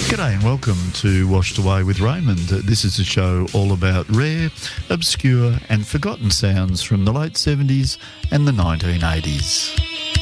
G'day and welcome to Washed Away with Raymond. This is a show all about rare, obscure and forgotten sounds from the late 70s and the 1980s.